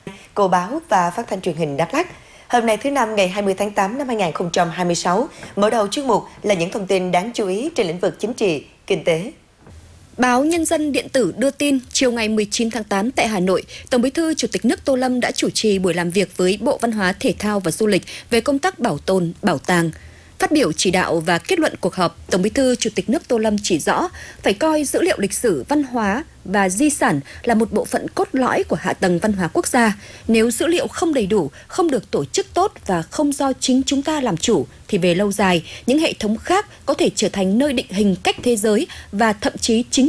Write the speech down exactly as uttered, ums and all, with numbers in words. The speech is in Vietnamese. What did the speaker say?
của báo và phát thanh truyền hình Đắk Lắk. Hôm nay thứ Năm ngày hai mươi tháng tám năm hai nghìn không trăm hai mươi sáu, mở đầu chuyên mục là những thông tin đáng chú ý trên lĩnh vực chính trị, kinh tế. Báo Nhân dân điện tử đưa tin, chiều ngày mười chín tháng tám tại Hà Nội, Tổng Bí thư Chủ tịch nước Tô Lâm đã chủ trì buổi làm việc với Bộ Văn hóa, Thể thao và Du lịch về công tác bảo tồn, bảo tàng. Phát biểu chỉ đạo và kết luận cuộc họp, Tổng Bí thư Chủ tịch nước Tô Lâm chỉ rõ phải coi dữ liệu lịch sử, văn hóa và di sản là một bộ phận cốt lõi của hạ tầng văn hóa quốc gia. Nếu dữ liệu không đầy đủ, không được tổ chức tốt và không do chính chúng ta làm chủ, thì về lâu dài, những hệ thống khác có thể trở thành nơi định hình cách thế giới và thậm chí chính